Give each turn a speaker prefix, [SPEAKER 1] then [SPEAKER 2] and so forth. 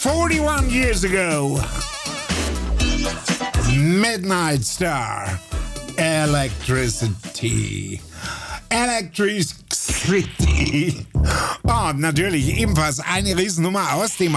[SPEAKER 1] 41 years ago. Midnight Star. Electricity. Electricity. Oh, natürlich ebenfalls eine Riesennummer aus dem